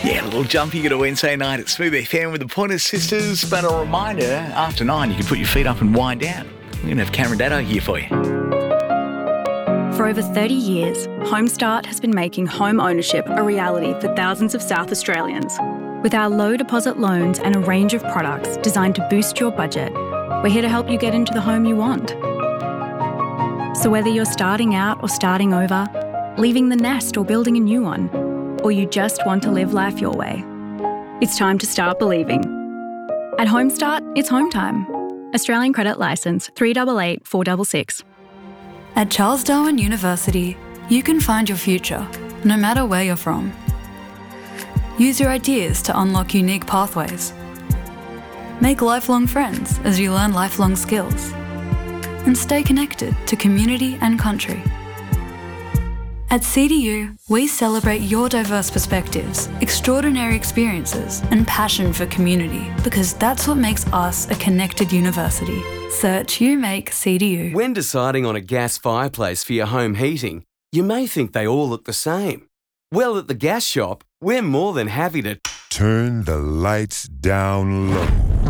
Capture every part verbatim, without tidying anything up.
Yeah, a little jump you got a Wednesday night at Smooth F M with the Pointer Sisters. But a reminder, after nine, you can put your feet up and wind down. We're going to have Cameron Daddo here for you. For over thirty years, Homestart has been making home ownership a reality for thousands of South Australians. With our low deposit loans and a range of products designed to boost your budget, we're here to help you get into the home you want. So whether you're starting out or starting over, leaving the nest or building a new one, or you just want to live life your way, it's time to start believing. At Homestart, it's home time. Australian Credit Licence three eight eight four six six. At Charles Darwin University, you can find your future, no matter where you're from. Use your ideas to unlock unique pathways. Make lifelong friends as you learn lifelong skills. And stay connected to community and country. At C D U, we celebrate your diverse perspectives, extraordinary experiences, and passion for community, because that's what makes us a connected university. Search You Make C D U. When deciding on a gas fireplace for your home heating, you may think they all look the same. Well, at the gas shop, we're more than happy to turn the lights down low.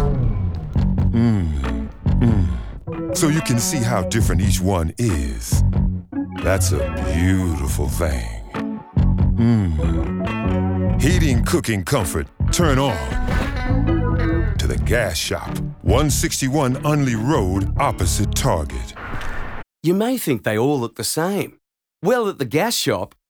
Mm, mm. So you can see how different each one is. That's a beautiful thing. Mm. Heating, cooking, comfort, turn on. To the gas shop, one sixty-one Unley Road, opposite Target. You may think they all look the same. Well, at the gas shop,